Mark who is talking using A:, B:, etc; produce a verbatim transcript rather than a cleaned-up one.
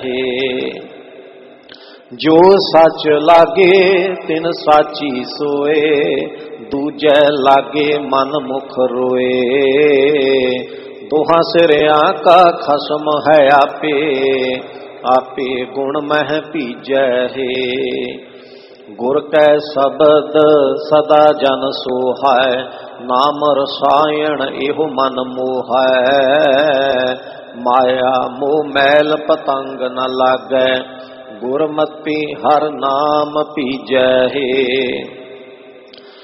A: जो सच लागे तिन साची सोए, दूजे लागे मन मुख रोए। दोहां सिरियां का खसम है आपे, आपे गुण मह पीजै है। गुर कै शब्द सदा जन सोहाय, नाम रसायन एहो मन मोहाय। माया मोह मैल पतंग न लागै, गुरमति हर नाम पीजै है।